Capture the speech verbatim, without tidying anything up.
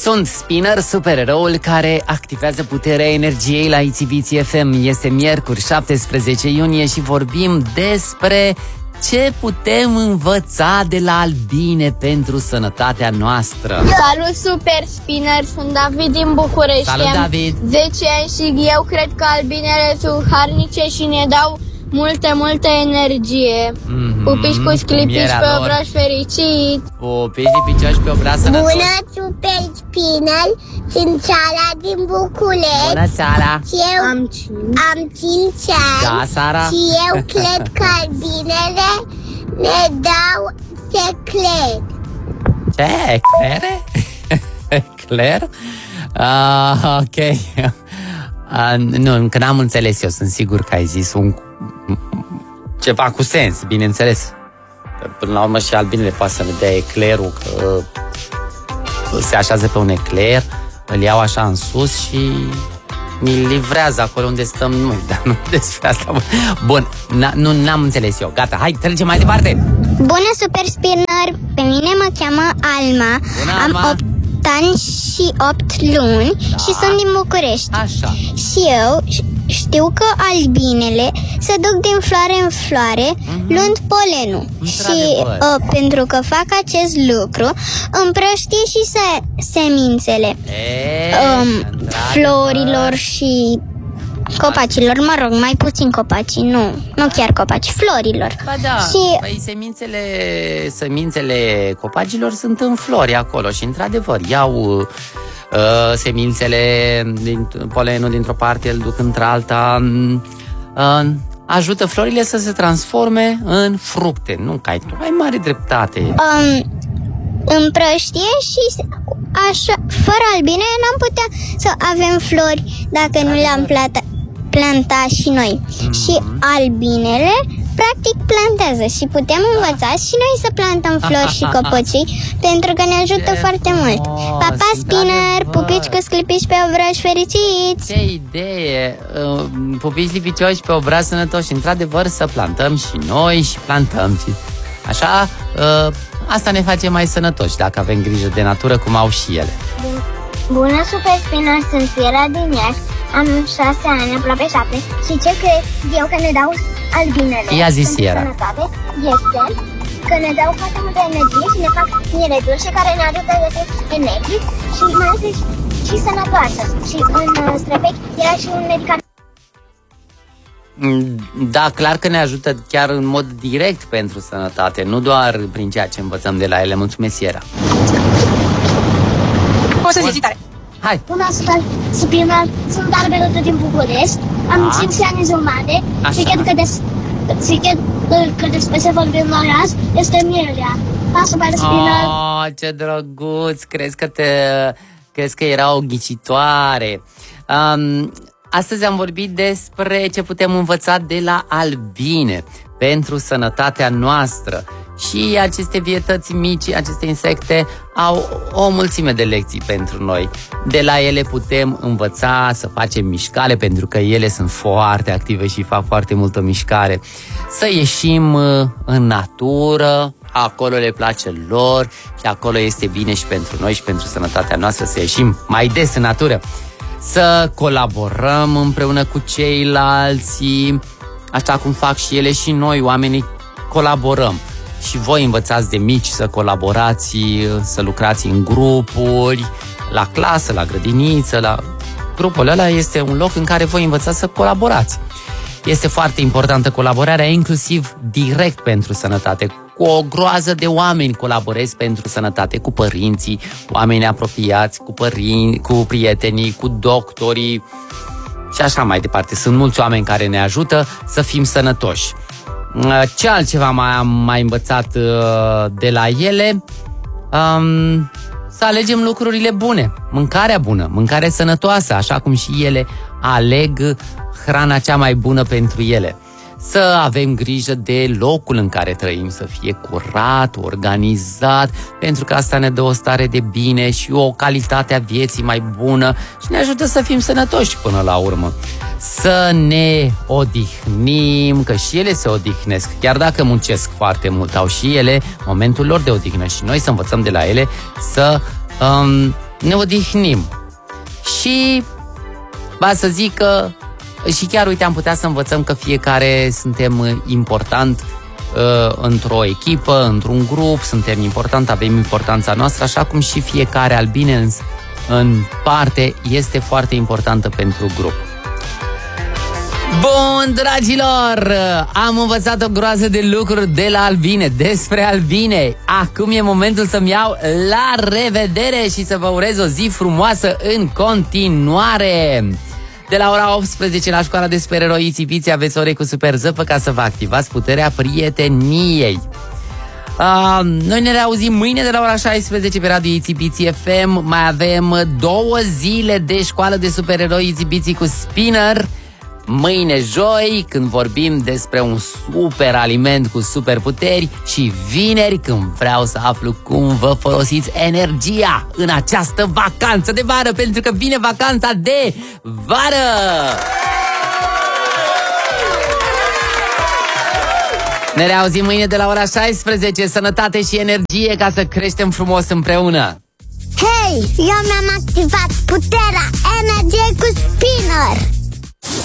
Sunt Spinner, supereroul care activează puterea energiei la Itzibiți F M. Este miercuri, șaptesprezece iunie și vorbim despre ce putem învăța de la albine pentru sănătatea noastră. Salut, Super Spinner! Sunt David din București. Salut, David! zece ani și eu cred că albinele sunt harnice și ne dau multă, multă energie. Mm-hmm. Pupici cu sclipici pe obraș fericit. Pupici și picioși pe obraș sănătos. Bună, Super Spinner! Sunt Sara din București. Bună, Sara! Și eu am cinci, am cinci ani. Da, Sara? Și eu cred că albinele ne dau secret. Ce? Eclere? Ecler? Uh, ok. Uh, nu, încă n-am înțeles eu. Sunt sigur că ai zis un ceva cu sens, bineînțeles. Până la urmă și albinele poate să ne dea eclerul, că se așează pe un ecler, îl iau așa în sus și mi-l livrează acolo unde stăm noi. Dar nu despre asta. Bun, nu n-am înțeles eu. Gata, hai, trecem mai departe. Bună, Super Spinner! Pe mine mă cheamă Alma. Bună, Am Alma. opt ani și opt luni, da. Și sunt din București. Așa. Și eu știu că albinele se duc din floare în floare, mm-hmm. luând polenul. Și uh, pentru că fac acest lucru, împrăștie și se, semințele e, um, florilor și copacilor, mă rog, mai puțin copacii, nu, nu chiar copaci, florilor. Ba da, și păi semințele, semințele copacilor sunt în flori acolo și într-adevăr iau uh, semințele, din, polenul dintr-o parte, îl duc într-alta, uh, ajută florile să se transforme în fructe. Nu, că ai, tu ai mare dreptate. Um, împrăștie și așa, fără albine n-am putea să avem flori dacă nu le-am planta, planta și noi. Mm-hmm. Și albinele practic plantează și putem învăța și noi să plantăm flori și copăcii pentru că ne ajută Ce foarte frumos. Mult. Pa, pa, Spinner! Pupici cu sclipici pe obraș fericiți! Ce idee! Uh, pupici lipicioși pe obraș sănătoși. Într-adevăr să plantăm și noi și plantăm și așa, uh, asta ne face mai sănătoși dacă avem grijă de natură cum au și ele. Bună, Super Spinner! Sunt Fiera din Iași. Am șase ani, aproape șapte. Și ce cred eu că ne dau albinele Ia zi, Fiera. Sănătate este că ne dau foarte multă energie și ne fac miere dulce care ne ajută să fim energici și mai ales și sănătoasă. Și în uh, străvechi era și un medicament. Da, clar că ne ajută chiar în mod direct pentru sănătate, nu doar prin ceea ce învățăm de la ele. Mulțumesc, Fiera. O să zici tare. Hai. Bună, Super Spinner! Sunt Arbelută din București. Am da. cinci ani jumate. Și cred că, des, și cred că despre ce vorbim noi azi este mierea. Pa, Super Spinner! Oh, ce drăguț! Crezi că, te, crezi că era o ghicitoare. Um, astăzi am vorbit despre ce putem învăța de la albine pentru sănătatea noastră. Și aceste vietăți mici, aceste insecte, au o mulțime de lecții pentru noi. De la ele putem învăța să facem mișcare, pentru că ele sunt foarte active și fac foarte multă mișcare. Să ieșim în natură, acolo le place lor și acolo este bine și pentru noi și pentru sănătatea noastră să ieșim mai des în natură. Să colaborăm împreună cu ceilalți, așa cum fac și ele și noi, oamenii, colaborăm. Și voi învățați de mici să colaborați, să lucrați în grupuri, la clasă, la grădiniță, la... Grupul ăla este un loc în care voi învățați să colaborați. Este foarte importantă colaborarea, inclusiv direct pentru sănătate. Cu o groază de oameni colaborezi pentru sănătate, cu părinții, cu oamenii apropiați, cu, părin... cu prietenii, cu doctorii și așa mai departe. Sunt mulți oameni care ne ajută să fim sănătoși. Ce altceva mai am mai învățat de la ele? Um, să alegem lucrurile bune, mâncarea bună, mâncare sănătoasă, așa cum și ele aleg hrana cea mai bună pentru ele. Să avem grijă de locul în care trăim, să fie curat, organizat, pentru că asta ne dă o stare de bine și o calitate a vieții mai bună și ne ajută să fim sănătoși până la urmă. Să ne odihnim, că și ele se odihnesc, chiar dacă muncesc foarte mult, au și ele momentul lor de odihnă și noi să învățăm de la ele să um, ne odihnim. Și, ba să zic că, și chiar, uite, am putea să învățăm că fiecare suntem important uh, într-o echipă, într-un grup, suntem important, avem importanța noastră, așa cum și fiecare albine în, în parte este foarte importantă pentru grup. Bun, dragilor, am învățat o groază de lucruri de la albine, despre albine. Acum e momentul să-mi iau la revedere și să vă urez o zi frumoasă în continuare. De la ora optsprezece la școala de supereroi Itsy Bitsy aveți ore cu super zăpă ca să vă activați puterea prieteniei. Uh, noi ne reauzim mâine de la ora șaisprezece pe radio Itsy Bitsy F M. Mai avem două zile de școală de supereroi Itsy Bitsy cu Spinner. Mâine joi, când vorbim despre un super aliment cu superputeri, și vineri, când vreau să aflu cum vă folosiți energia în această vacanță de vară, pentru că vine vacanța de vară! Ne reauzim mâine de la ora șaisprezece. Sănătate și energie ca să creștem frumos împreună! Hei, eu mi-am activat puterea energiei cu Spinner!